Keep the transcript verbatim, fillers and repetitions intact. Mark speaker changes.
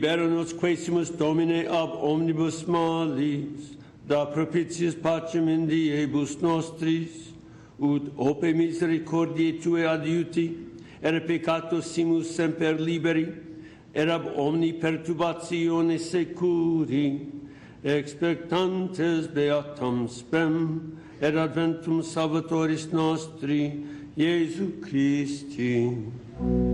Speaker 1: Libera nos quaesimus, Domine, ab omnibus malis, da propitiis pacem in diebus nostris, ut ope misericordiae Tue adiuti, ere peccatus simus semper liberi, et ab omni perturbatione securi, expectantes beatam spem, et adventum Salvatoris nostri, Iesu Christi.